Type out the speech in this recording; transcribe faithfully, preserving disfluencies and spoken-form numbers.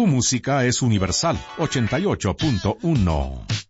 Tu música es universal. ochenta y ocho punto uno.